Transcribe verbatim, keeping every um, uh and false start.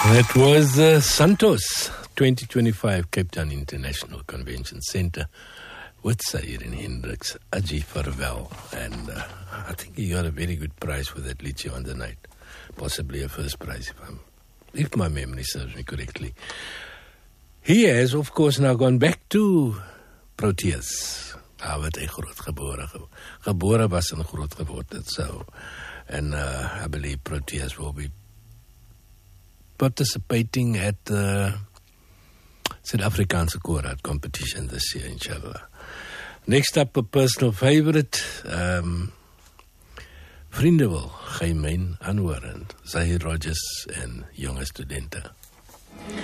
That was uh, Santos, twenty twenty-five Cape Town International Convention Centre with Sayuri Hendricks, Aji Farvel, and uh, I think he got a very good prize for that liedje on the night, possibly a first prize if, I'm, if my memory serves me correctly. He has, of course, now gone back to Proteas. Daar wat hy groot gebore, gebore was en groot geword het. So, and uh, I believe Proteas will be participating at the South Afrikaanse Koorraad competition this year, inshallah. Next up, a personal favorite, um, Vriendewil, Geymyn Anwar, Zahir Rogers en jonge studenten.